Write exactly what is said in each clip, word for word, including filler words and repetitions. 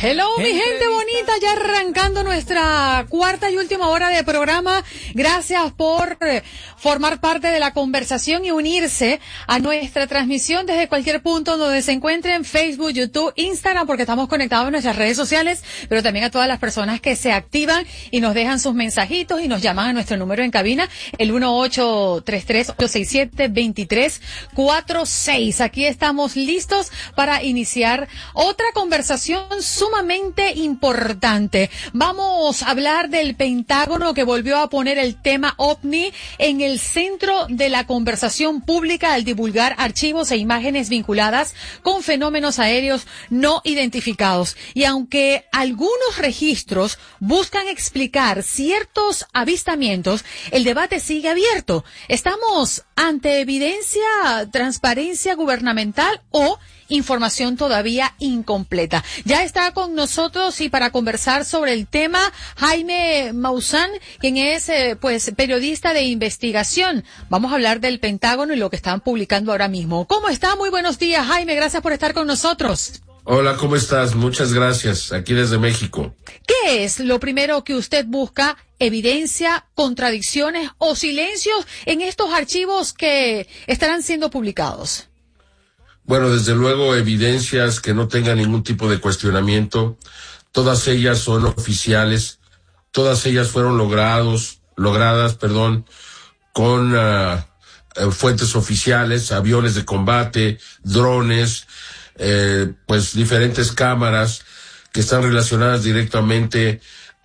Hello, mi gente bonita, ya arrancando nuestra cuarta y última hora de programa. Gracias por formar parte de la conversación y unirse a nuestra transmisión desde cualquier punto donde se encuentren, Facebook, YouTube, Instagram, porque estamos conectados en nuestras redes sociales, pero también a todas las personas que se activan y nos dejan sus mensajitos y nos llaman a nuestro número en cabina, el uno ocho tres tres, ocho seis siete, dos tres cuatro seis. Aquí estamos listos para iniciar otra conversación sumamente importante. Vamos a hablar del Pentágono, que volvió a poner el tema OVNI en el centro de la conversación pública al divulgar archivos e imágenes vinculadas con fenómenos aéreos no identificados. Y aunque algunos registros buscan explicar ciertos avistamientos, el debate sigue abierto. ¿Estamos ante evidencia, transparencia gubernamental o información todavía incompleta? Ya está con nosotros y para conversar sobre el tema Jaime Maussan, quien es eh, pues periodista de investigación. Vamos a hablar del Pentágono y lo que están publicando ahora mismo. ¿Cómo está? Muy buenos días, Jaime. Gracias por estar con nosotros. Hola, ¿cómo estás? Muchas gracias. Aquí desde México. ¿Qué es lo primero que usted busca? ¿Evidencia, contradicciones o silencios en estos archivos que estarán siendo publicados? Bueno, desde luego, evidencias que no tengan ningún tipo de cuestionamiento. Todas ellas son oficiales. Todas ellas fueron logrados, logradas, perdón, con uh, uh, fuentes oficiales, aviones de combate, drones, eh, pues diferentes cámaras que están relacionadas directamente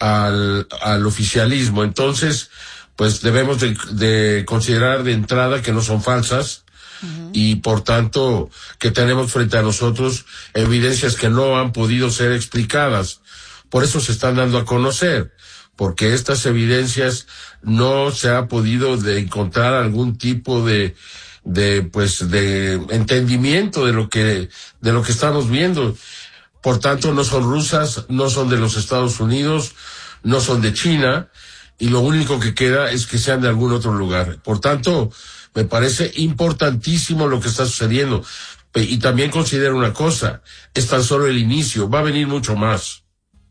al, al oficialismo. Entonces, pues debemos de, de considerar de entrada que no son falsas. Uh-huh. Y por tanto que tenemos frente a nosotros evidencias que no han podido ser explicadas. Por eso se están dando a conocer, porque estas evidencias no se ha podido de encontrar algún tipo de de pues de entendimiento de lo que de lo que estamos viendo. Por tanto, no son rusas, no son de los Estados Unidos, no son de China, y lo único que queda es que sean de algún otro lugar. Por tanto, me parece importantísimo lo que está sucediendo. Y también considero una cosa, es tan solo el inicio, va a venir mucho más.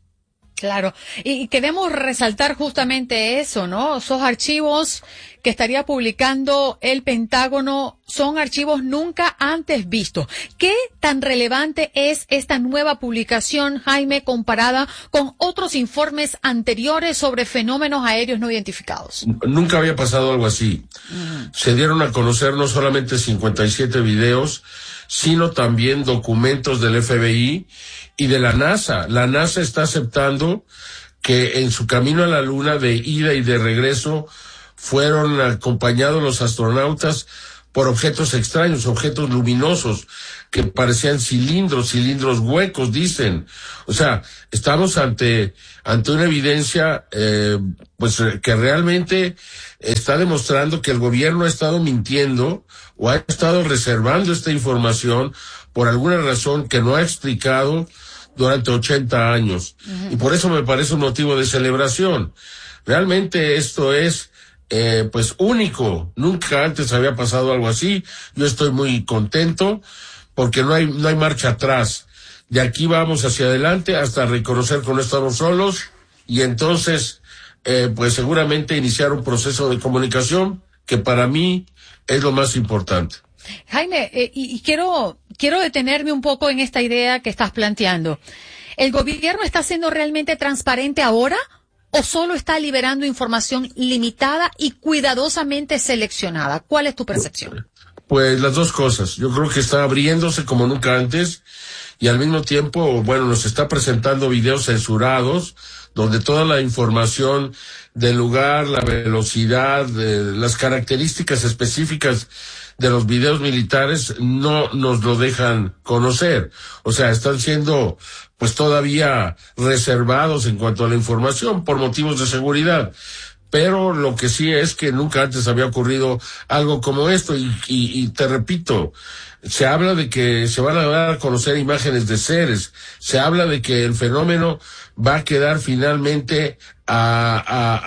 Claro, y queremos resaltar justamente eso, ¿no? Esos archivos que estaría publicando el Pentágono son archivos nunca antes vistos. ¿Qué tan relevante es esta nueva publicación, Jaime, comparada con otros informes anteriores sobre fenómenos aéreos no identificados? Nunca había pasado algo así. Uh-huh. Se dieron a conocer no solamente cincuenta y siete videos, sino también documentos del F B I y de la NASA. La NASA está aceptando que en su camino a la Luna de ida y de regreso fueron acompañados los astronautas por objetos extraños, objetos luminosos que parecían cilindros, cilindros huecos, dicen. O sea, estamos ante ante una evidencia eh, pues que realmente está demostrando que el gobierno ha estado mintiendo o ha estado reservando esta información por alguna razón que no ha explicado durante ochenta años. Uh-huh. Y por eso me parece un motivo de celebración. Realmente esto es eh, pues único. Nunca antes había pasado algo así. Yo estoy muy contento porque no hay no hay marcha atrás. De aquí vamos hacia adelante hasta reconocer que no estamos solos y entonces eh, pues seguramente iniciar un proceso de comunicación que para mí es lo más importante. Jaime, eh, y, y quiero quiero detenerme un poco en esta idea que estás planteando. ¿El gobierno está siendo realmente transparente ahora o solo está liberando información limitada y cuidadosamente seleccionada? ¿Cuál es tu percepción? Pues las dos cosas. Yo creo que está abriéndose como nunca antes y al mismo tiempo, bueno, nos está presentando videos censurados donde toda la información del lugar, la velocidad, de las características específicas de los videos militares no nos lo dejan conocer. O sea, están siendo pues todavía reservados en cuanto a la información por motivos de seguridad. Pero lo que sí es que nunca antes había ocurrido algo como esto y, y, y te repito, se habla de que se van a dar a conocer imágenes de seres, se habla de que el fenómeno va a quedar finalmente a, a, a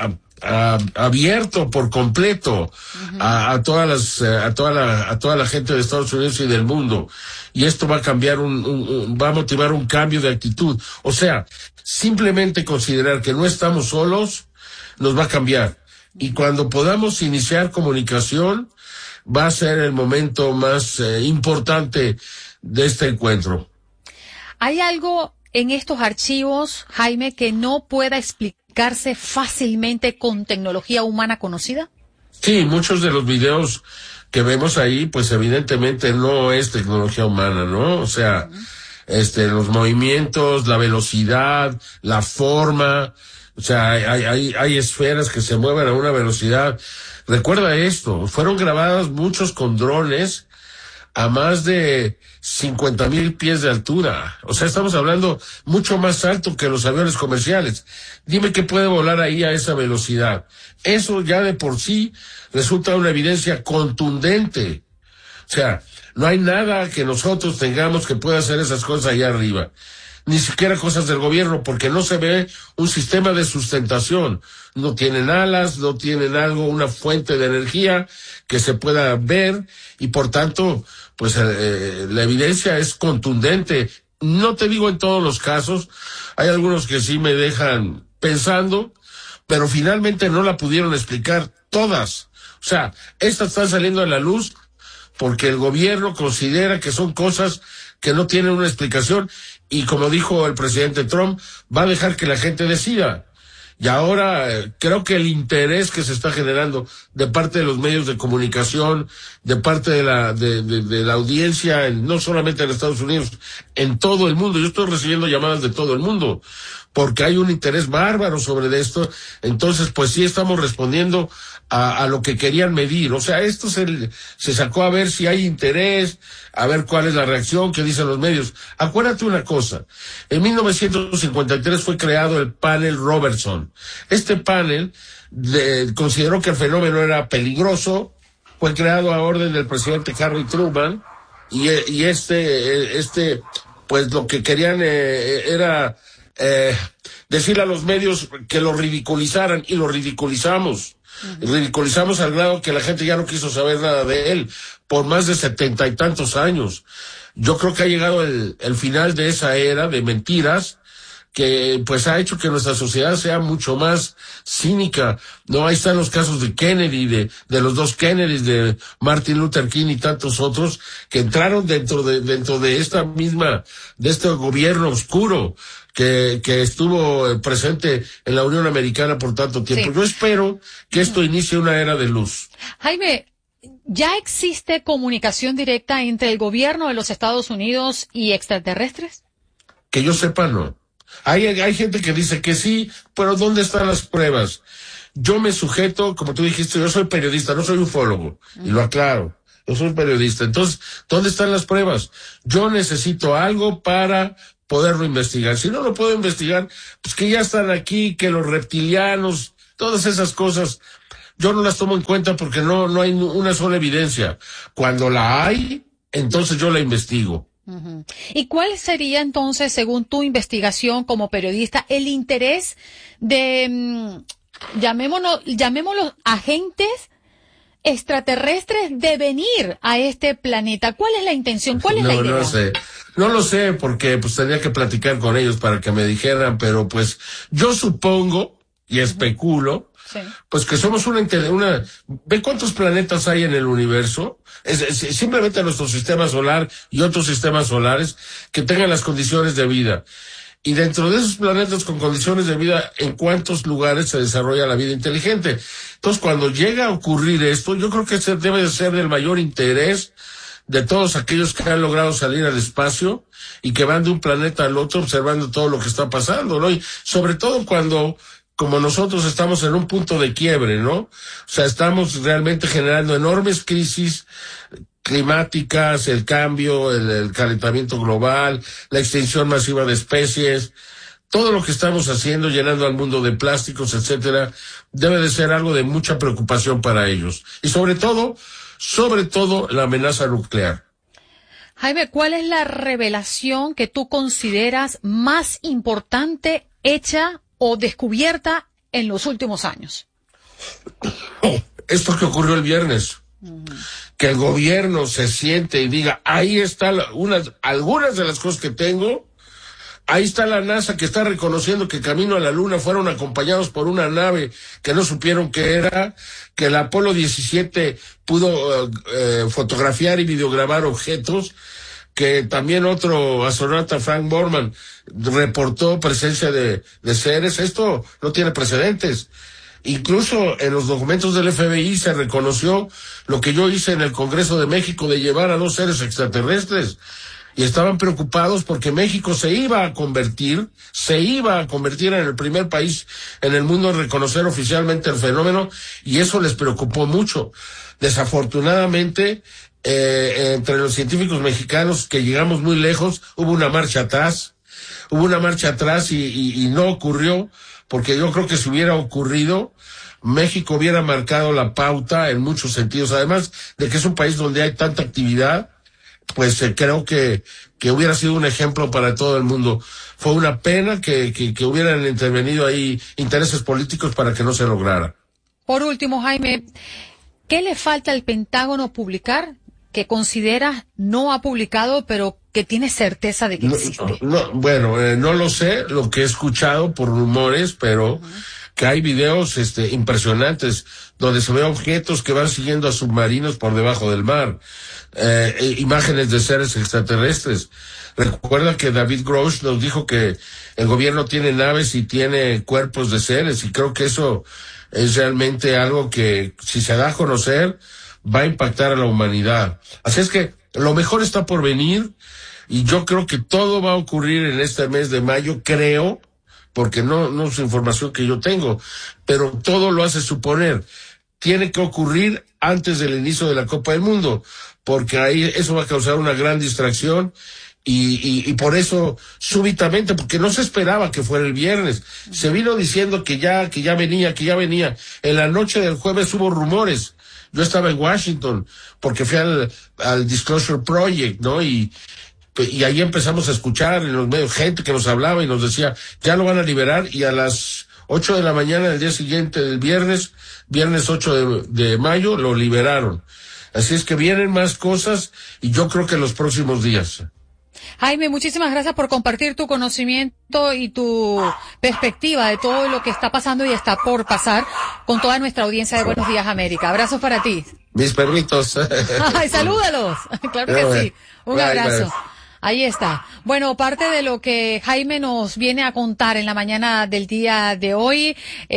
a, abierto por completo uh-huh. a, a todas las a toda la a toda la gente de Estados Unidos y del mundo, y esto va a cambiar un, un, un va a motivar un cambio de actitud. O sea, simplemente considerar que no estamos solos nos va a cambiar, y cuando podamos iniciar comunicación va a ser el momento más eh, importante de este encuentro. ¿Hay algo en estos archivos, Jaime, que no pueda explicarse fácilmente con tecnología humana conocida? Sí, muchos de los videos que vemos ahí, pues evidentemente no es tecnología humana, ¿no? O sea, uh-huh. este, los movimientos, la velocidad, la forma, o sea, hay, hay, hay esferas que se mueven a una velocidad. Recuerda esto, fueron grabadas muchos con drones a más de cincuenta mil pies de altura. O sea, estamos hablando mucho más alto que los aviones comerciales. Dime qué puede volar ahí a esa velocidad. Eso ya de por sí resulta una evidencia contundente. O sea, no hay nada que nosotros tengamos que pueda hacer esas cosas allá arriba. Ni siquiera cosas del gobierno, porque no se ve un sistema de sustentación. No tienen alas, no tienen algo, una fuente de energía que se pueda ver, y por tanto, pues eh, la evidencia es contundente. No te digo en todos los casos, hay algunos que sí me dejan pensando, pero finalmente no la pudieron explicar todas. O sea, estas están saliendo a la luz porque el gobierno considera que son cosas que no tienen una explicación, y como dijo el presidente Trump, va a dejar que la gente decida. Y ahora eh, creo que el interés que se está generando de parte de los medios de comunicación, de parte de la de, de, de la audiencia, en, no solamente en Estados Unidos, en todo el mundo. Yo estoy recibiendo llamadas de todo el mundo, porque hay un interés bárbaro sobre esto. Entonces, pues sí estamos respondiendo a, a lo que querían medir. O sea, esto se, se sacó a ver si hay interés, a ver cuál es la reacción que dicen los medios. Acuérdate una cosa, en mil novecientos cincuenta y tres fue creado el panel Robertson. Este panel de, consideró que el fenómeno era peligroso, fue creado a orden del presidente Harry Truman, y, y este, este, pues lo que querían eh, era eh, decirle a los medios que lo ridiculizaran, y lo ridiculizamos. Uh-huh. Ridiculizamos al grado que la gente ya no quiso saber nada de él por más de setenta y tantos años. Yo creo que ha llegado el, el final de esa era de mentiras, que pues ha hecho que nuestra sociedad sea mucho más cínica. No, ahí están los casos de Kennedy, de, de los dos Kennedys, de Martin Luther King y tantos otros que entraron dentro de, dentro de esta misma, de este gobierno oscuro que, que estuvo presente en la Unión Americana por tanto tiempo. Sí. Yo espero que esto inicie una era de luz. Jaime, ¿ya existe comunicación directa entre el gobierno de los Estados Unidos y extraterrestres? Que yo sepa, no. Hay, hay gente que dice que sí, pero ¿dónde están las pruebas? Yo me sujeto, como tú dijiste, yo soy periodista, no soy ufólogo, uh-huh. y lo aclaro, yo soy periodista. Entonces, ¿dónde están las pruebas? Yo necesito algo para poderlo investigar. Si no lo puedo investigar, pues que ya están aquí, que los reptilianos, todas esas cosas, yo no las tomo en cuenta porque no, no hay una sola evidencia. Cuando la hay, entonces yo la investigo. Uh-huh. ¿Y cuál sería entonces, según tu investigación como periodista, el interés de, mmm, llamémoslo, llamémoslos agentes extraterrestres de venir a este planeta? ¿Cuál es la intención? ¿Cuál es no, la idea? No lo sé, no lo sé porque pues tendría que platicar con ellos para que me dijeran, pero pues yo supongo y especulo, sí, pues que somos una, una, ¿ve cuántos planetas hay en el universo? Es, es, simplemente nuestro sistema solar y otros sistemas solares que tengan las condiciones de vida. Y dentro de esos planetas con condiciones de vida, ¿en cuántos lugares se desarrolla la vida inteligente? Entonces, cuando llega a ocurrir esto, yo creo que ese debe de ser del mayor interés de todos aquellos que han logrado salir al espacio y que van de un planeta al otro observando todo lo que está pasando, ¿no? Y sobre todo cuando, como nosotros estamos en un punto de quiebre, ¿no? O sea, estamos realmente generando enormes crisis climáticas, el cambio, el, el calentamiento global, la extinción masiva de especies, todo lo que estamos haciendo, llenando al mundo de plásticos, etcétera, debe de ser algo de mucha preocupación para ellos. Y sobre todo, sobre todo, la amenaza nuclear. Jaime, ¿cuál es la revelación que tú consideras más importante hecha o descubierta en los últimos años? esto que ocurrió el viernes, uh-huh. que el gobierno se siente y diga, ahí están unas, algunas de las cosas que tengo, ahí está la NASA que está reconociendo que camino a la Luna fueron acompañados por una nave que no supieron qué era, que el Apolo diecisiete pudo eh, fotografiar y videograbar objetos, que también otro astronauta, Frank Borman, reportó presencia de, de seres. Esto no tiene precedentes. Incluso en los documentos del F B I se reconoció lo que yo hice en el Congreso de México de llevar a dos seres extraterrestres. Y estaban preocupados porque México se iba a convertir, se iba a convertir en el primer país en el mundo en reconocer oficialmente el fenómeno, y eso les preocupó mucho. Desafortunadamente, eh, entre los científicos mexicanos que llegamos muy lejos, hubo una marcha atrás, hubo una marcha atrás y, y, y no ocurrió, porque yo creo que si hubiera ocurrido, México hubiera marcado la pauta en muchos sentidos, además de que es un país donde hay tanta actividad. Pues eh, creo que que hubiera sido un ejemplo para todo el mundo. Fue una pena que, que, que hubieran intervenido ahí intereses políticos para que no se lograra. Por último, Jaime, ¿qué le falta al Pentágono publicar que consideras no ha publicado, pero que tiene certeza de que no, existe? No, bueno, eh, no lo sé, lo que he escuchado por rumores, pero... Uh-huh. que hay videos este impresionantes donde se ven objetos que van siguiendo a submarinos por debajo del mar, eh, imágenes de seres extraterrestres. Recuerda que David Grosh nos dijo que el gobierno tiene naves y tiene cuerpos de seres, y creo que eso es realmente algo que, si se da a conocer, va a impactar a la humanidad. Así es que lo mejor está por venir, y yo creo que todo va a ocurrir en este mes de mayo, creo, porque no, no es información que yo tengo, pero todo lo hace suponer. Tiene que ocurrir antes del inicio de la Copa del Mundo, porque ahí eso va a causar una gran distracción, y, y, y por eso, súbitamente, porque no se esperaba que fuera el viernes, se vino diciendo que ya, que ya venía, que ya venía. En la noche del jueves hubo rumores. Yo estaba en Washington, porque fui al, al Disclosure Project, ¿no? Y, Y ahí empezamos a escuchar en los medios gente que nos hablaba y nos decía, ya lo van a liberar, y a las ocho de la mañana del día siguiente, del viernes, viernes ocho de, de mayo, lo liberaron. Así es que vienen más cosas, y yo creo que en los próximos días. Jaime, muchísimas gracias por compartir tu conocimiento y tu perspectiva de todo lo que está pasando y está por pasar con toda nuestra audiencia de Buenos Días América. Abrazos para ti. Mis perritos. Ay, salúdalos. Claro que sí. Un bye, abrazo. Bye. Ahí está. Bueno, parte de lo que Jaime nos viene a contar en la mañana del día de hoy.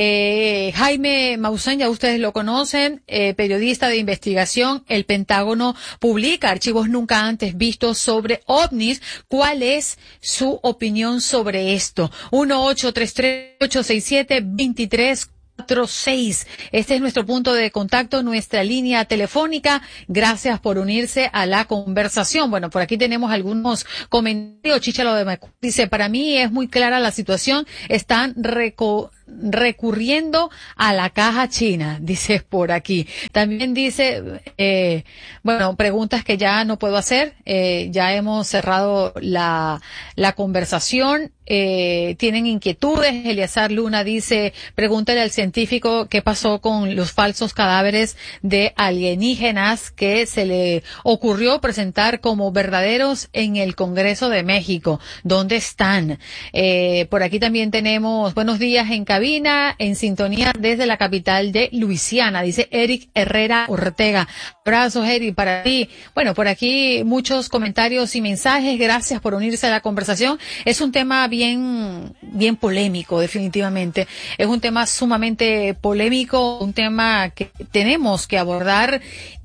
Eh, Jaime Maussan, ya ustedes lo conocen, eh, periodista de investigación. El Pentágono publica archivos nunca antes vistos sobre ovnis. ¿Cuál es su opinión sobre esto? uno ocho tres tres ocho seis siete dos tres cuatro seis. Este es nuestro punto de contacto, nuestra línea telefónica. Gracias por unirse a la conversación. Bueno, por aquí tenemos algunos comentarios. Chichalo de Macu dice, para mí es muy clara la situación. Están reco recurriendo a la caja china, dice por aquí. También dice, eh, bueno, preguntas que ya no puedo hacer, eh, ya hemos cerrado la, la conversación. Eh, tienen inquietudes. Eleazar Luna dice, pregúntale al científico qué pasó con los falsos cadáveres de alienígenas que se le ocurrió presentar como verdaderos en el Congreso de México. ¿Dónde están? Eh, por aquí también tenemos buenos días en cabina, en sintonía desde la capital de Luisiana, dice Eric Herrera Ortega. Abrazos, Eric, para ti. Bueno, por aquí muchos comentarios y mensajes. Gracias por unirse a la conversación. Es un tema bien, bien polémico, definitivamente. Es un tema sumamente polémico, un tema que tenemos que abordar,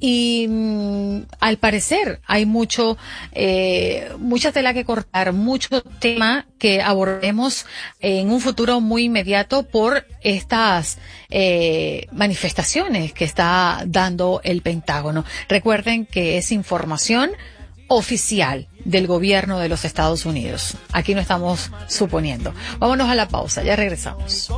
y mmm, al parecer hay mucho, eh, mucha tela que cortar, mucho tema que abordemos en un futuro muy inmediato por estas eh, manifestaciones que está dando el Pentágono. Recuerden que es información oficial del gobierno de los Estados Unidos. Aquí no estamos suponiendo. Vámonos a la pausa, ya regresamos.